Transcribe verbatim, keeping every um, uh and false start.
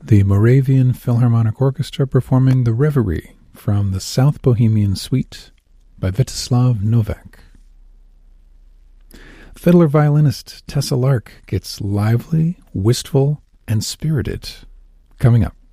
the Moravian Philharmonic Orchestra performing the Reverie from the South Bohemian Suite by Vítězslav Novák. Fiddler violinist Tessa Lark gets lively, wistful, and spirited coming up.